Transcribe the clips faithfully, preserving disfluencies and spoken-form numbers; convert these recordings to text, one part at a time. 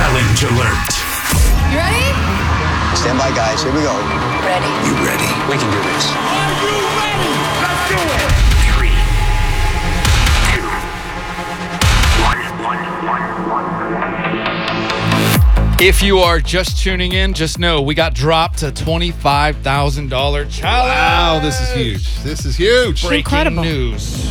Challenge alert. You ready? Stand by, guys. Here we go. Ready. You ready? We can do this. Are you ready? Let's do it. Three, two, one, one, one, one. If you are just tuning in, just know we got dropped a twenty-five thousand dollars challenge. Wow, this is huge. This is huge. Breaking Incredible. news.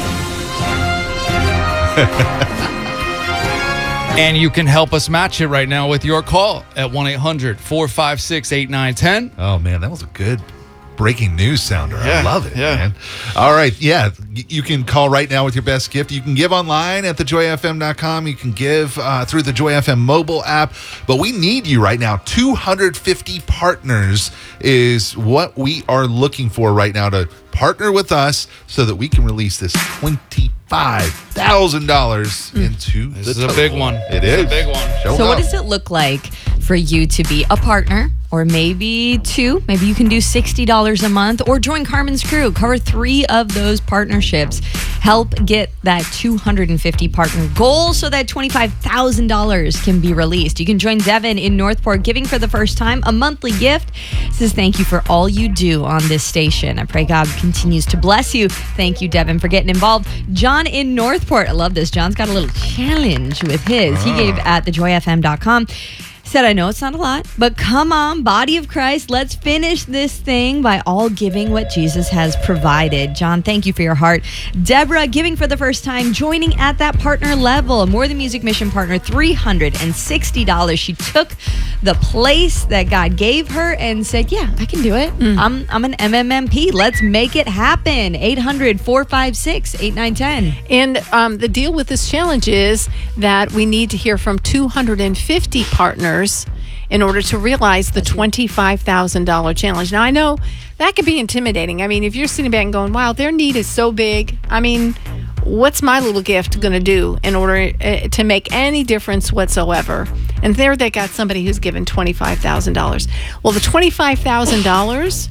And you can help us match it right now with your call at one eight hundred four five six eight nine one zero. Oh, man, that was a good breaking news sounder. I Yeah, love it, yeah. man. All right, yeah, y- you can call right now with your best gift. You can give online at the joy f m dot com. You can give uh, through the Joy F M mobile app. But we need you right now. two hundred fifty partners is what we are looking for right now to partner with us so that we can release this twenty-five thousand dollars into This the is a total. big one. It It's is. a big one. Show So what up. does it look like for you to be a partner, or maybe two? Maybe you can do sixty dollars a month, or join Carmen's crew. Cover three of those partnerships. Help get that two hundred fifty partner goal so that twenty-five thousand dollars can be released. You can join Devin in Northport, giving for the first time a monthly gift. Says thank you for all you do on this station. I pray God continues to bless you. Thank you, Devin, for getting involved. John in Northport. I love this. John's got a little challenge with his. He gave at the joy f m dot com. Said, I know it's not a lot, but come on, body of Christ, let's finish this thing by all giving what Jesus has provided. John, thank you for your heart. Deborah, giving for the first time, joining at that partner level. More Than Music Mission partner, three hundred sixty dollars. She took the place that God gave her and said, yeah, I can do it. I'm I'm an M M M P. Let's make it happen. eight hundred four five six eight nine one zero. And um, the deal with this challenge is that we need to hear from two hundred fifty partners in order to realize the twenty-five thousand dollars challenge. Now, I know that could be intimidating. I mean, if you're sitting back and going, wow, their need is so big. I mean, what's my little gift going to do in order uh, to make any difference whatsoever? And there they got somebody who's given twenty-five thousand dollars. Well, the twenty-five thousand dollars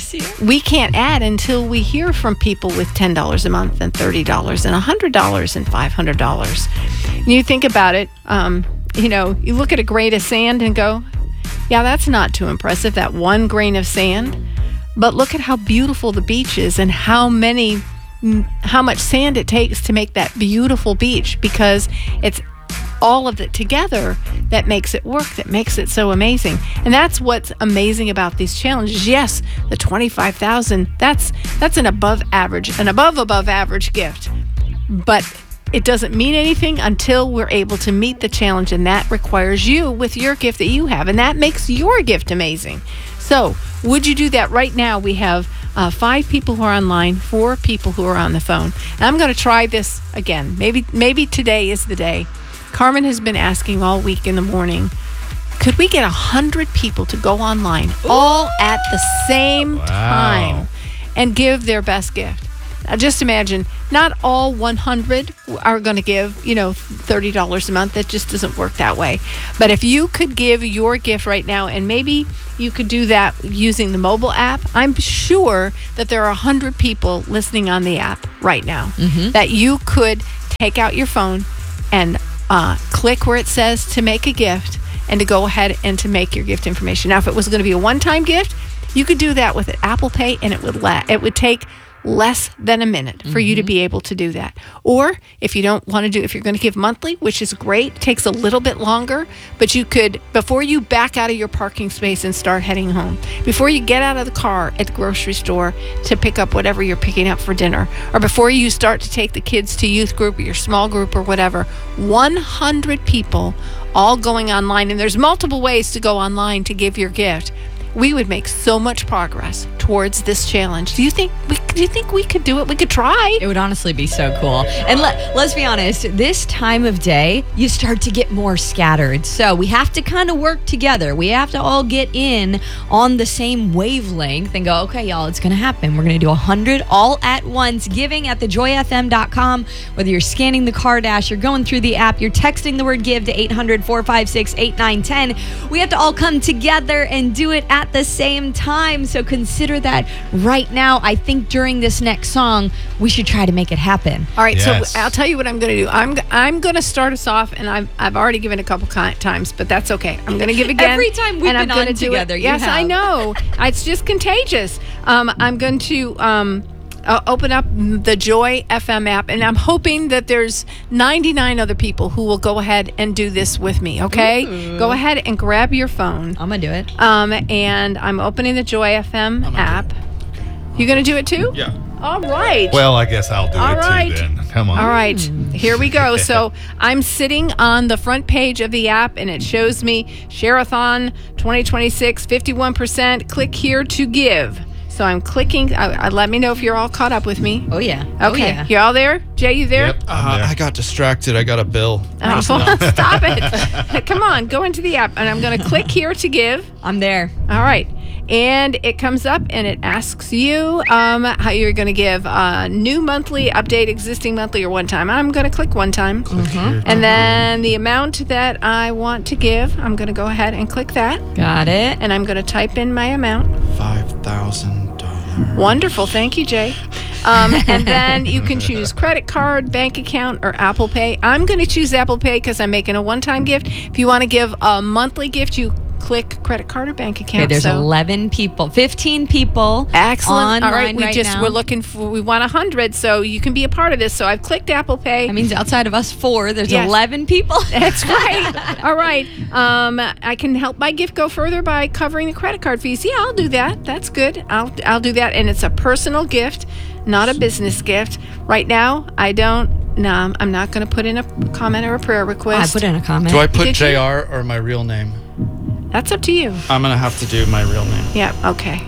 we can't add until we hear from people with ten dollars a month and thirty dollars and one hundred dollars and five hundred dollars. And you think about it, um, you know, you look at a grain of sand and go, yeah, that's not too impressive, that one grain of sand. But look at how beautiful the beach is and how many, how much sand it takes to make that beautiful beach, because it's all of it together that makes it work, that makes it so amazing. And that's what's amazing about these challenges. Yes, the twenty-five thousand, that's that's an above average, an above above average gift. But it doesn't mean anything until we're able to meet the challenge, and that requires you with your gift that you have, and that makes your gift amazing. So, would you do that right now? We have uh, five people who are online, four people who are on the phone. And I'm going to try this again. Maybe maybe today is the day. Carmen has been asking all week in the morning, could we get one hundred people to go online all at the same time and give their best gift? Now, just imagine, not all one hundred are going to give, you know, thirty dollars a month. That just doesn't work that way. But if you could give your gift right now, and maybe you could do that using the mobile app, I'm sure that there are one hundred people listening on the app right now that you could take out your phone and uh, click where it says to make a gift and to go ahead and to make your gift information. Now, if it was going to be a one-time gift, you could do that with Apple Pay, and it would la- it would take less than a minute for you to be able to do that. Or if you don't want to do, if you're going to give monthly, which is great, takes a little bit longer, but you could, before you back out of your parking space and start heading home, before you get out of the car at the grocery store to pick up whatever you're picking up for dinner, or before you start to take the kids to youth group or your small group or whatever, one hundred people all going online, and there's multiple ways to go online to give your gift. We would make so much progress towards this challenge. Do you think we do you think we could do it? We could try. It would honestly be so cool. And let, let's be honest, this time of day, you start to get more scattered. So we have to kind of work together. We have to all get in on the same wavelength and go, okay, y'all, it's going to happen. We're going to do one hundred all at once, giving at the joy f m dot com. Whether you're scanning the car dash, you're going through the app, you're texting the word give to eight hundred four five six eight nine one zero. We have to all come together and do it at the same time. So consider that right now. I think during during this next song, we should try to make it happen. All right, Yes. so I'll tell you what I'm going to do. I'm g- I'm going to start us off, and I've I've already given a couple ki- times, but that's okay. I'm going to give again. Every time we've and I'm been gonna on do together, It. you Yes, I have. know. It's just contagious. Um, I'm going to um, uh, open up the Joy F M app, and I'm hoping that there's ninety-nine other people who will go ahead and do this with me. Okay, go ahead and grab your phone. I'm going to do it. Um, and I'm opening the Joy F M app. You going to do it too? Yeah. All right. Well, I guess I'll do All it right. too then. Come on. All right, here we go. So I'm sitting on the front page of the app, and it shows me Share-a-thon twenty twenty-six, fifty-one percent. Click here to give. So I'm clicking. I, I, let me know if you're all caught up with me. Oh, yeah. Oh, Okay, yeah. you all there? Jay, you there? Yep. I'm Uh, there. I got distracted. I got a bill. Oh, stop it. Come on, go into the app, and I'm going to click here to give. I'm there. All right. And it comes up and it asks you um, how you're going to give uh, new monthly, update existing monthly, or one time. I'm going to click one time. And then the amount that I want to give, I'm going to go ahead and click that. Got it. And I'm going to type in my amount. Five thousand dollars. Wonderful. Thank you, Jay. Um, and then you can choose credit card, bank account, or Apple Pay. I'm going to choose Apple Pay because I'm making a one-time gift. If you want to give a monthly gift, you click credit card or bank account. Okay, there's So- eleven people, fifteen people. Excellent. All right, online we right just now. we're looking for we want a hundred, so you can be a part of this. So I've clicked Apple Pay. That means outside of us four, there's Yes. eleven people. That's right. All right. Um, I can help my gift go further by covering the credit card fees. Yeah, I'll do that. That's good. I'll I'll do that, and it's a personal gift, not a business gift. Right now, I don't. No, I'm- I'm not going to put in a comment or a prayer I request. put in a comment. Do I put Did you? J R or my real name? That's up to you. I'm gonna have to do my real name. Yeah, okay.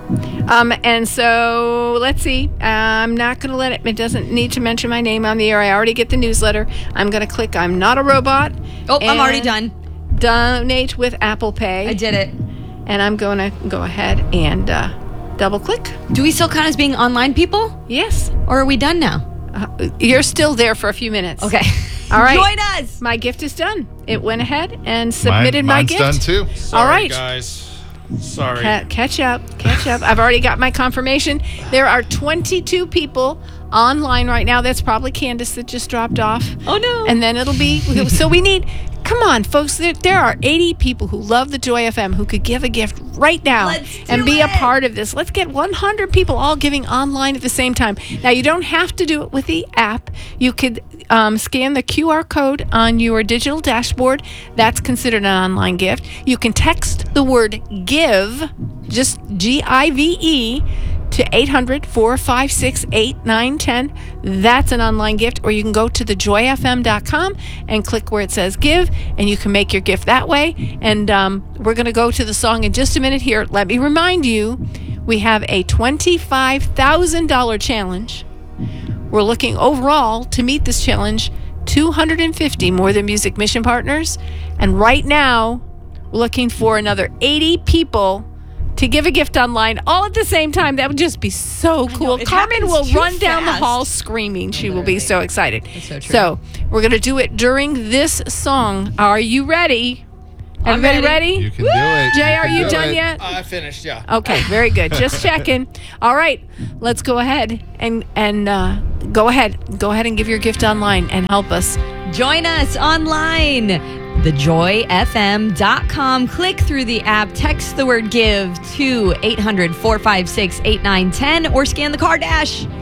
Um, and so let's see. I'm not going to let it, it doesn't need to mention my name on the air. I already get the newsletter. I'm going to click I'm not a robot. Oh, I'm already and done. Donate with Apple Pay. I did it. And I'm going to go ahead and uh, double click. Do we still count as being online people? Yes. Or are we done now? Uh, you're still there for a few minutes. Okay. All right. Join us. My gift is done. It went ahead and submitted my Mine's gift. done too. Sorry, All right. guys. Sorry. Ca- catch up, catch up. I've already got my confirmation. There are twenty-two people online right now. That's probably Candace that just dropped off. Oh, no. And then it'll be, so we need, come on, folks. There, there are eighty people who love the Joy F M who could give a gift right now Let's do and be a it. part of this. Let's get one hundred people all giving online at the same time. Now, you don't have to do it with the app. You could um, scan the Q R code on your digital dashboard. That's considered an online gift. You can text the word give, just G I V E, to eight hundred, four five six, eight nine one zero. That's an online gift. Or you can go to the joy f m dot com and click where it says give, and you can make your gift that way. And um, we're going to go to the song in just a minute here. Let me remind you, we have a twenty-five thousand dollars challenge. We're looking overall to meet this challenge, two hundred fifty More Than Music mission partners. And right now, we're looking for another eighty people to give a gift online all at the same time. That would just be so cool. it Carmen happens will too run down the fast. hall screaming. She will be so excited. so true. So we're going to do it during this song. Are you ready? Everybody ready. You can do it. Jay, are can you do done it. yet? I finished. Yeah. Okay, very good. Just checking. All right, let's go ahead and and uh, go ahead, go ahead and give your gift online and help us. Join us online. the joy f m dot com. Click through the app, text the word give to eight hundred, four five six, eight nine one zero, or scan the car dash